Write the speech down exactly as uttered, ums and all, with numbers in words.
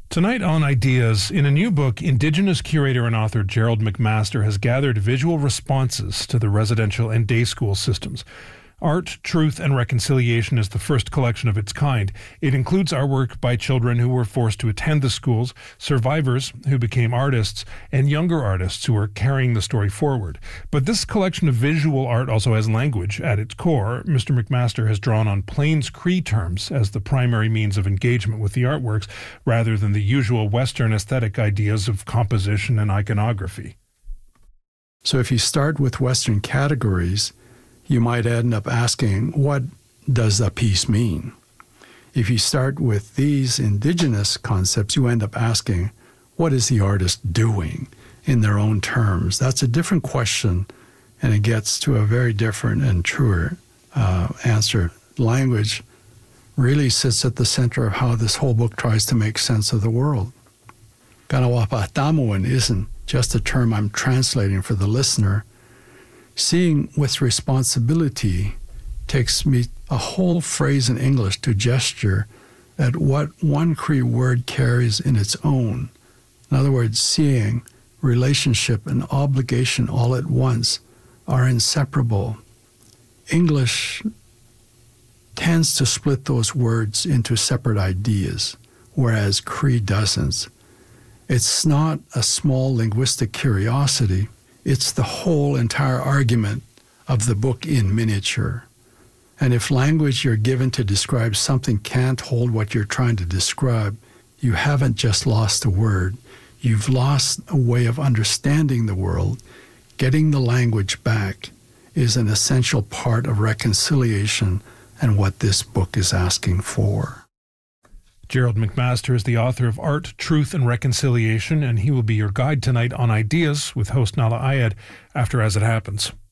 Tonight on Ideas, in a new book, Indigenous curator and author Gerald McMaster has gathered visual responses to the residential and day school systems. Art, Truth, and Reconciliation is the first collection of its kind. It includes artwork by children who were forced to attend the schools, survivors who became artists, and younger artists who are carrying the story forward. But this collection of visual art also has language at its core. Mister McMaster has drawn on Plains Cree terms as the primary means of engagement with the artworks, rather than the usual Western aesthetic ideas of composition and iconography. So if you start with Western categories, you might end up asking, what does a piece mean? If you start with these indigenous concepts, you end up asking, what is the artist doing in their own terms? That's a different question, and it gets to a very different and truer uh, answer. Language really sits at the center of how this whole book tries to make sense of the world. Kanawapatamuan isn't just a term I'm translating for the listener. Seeing with responsibility takes me a whole phrase in English to gesture at what one Cree word carries in its own. In other words, seeing, relationship, and obligation all at once are inseparable. English tends to split those words into separate ideas, whereas Cree doesn't. It's not a small linguistic curiosity. It's the whole entire argument of the book in miniature. And if language you're given to describe something can't hold what you're trying to describe, you haven't just lost a word. You've lost a way of understanding the world. Getting the language back is an essential part of reconciliation and what this book is asking for. Gerald McMaster is the author of Art, Truth, and Reconciliation, and he will be your guide tonight on Ideas with host Nahlah Ayed after As It Happens.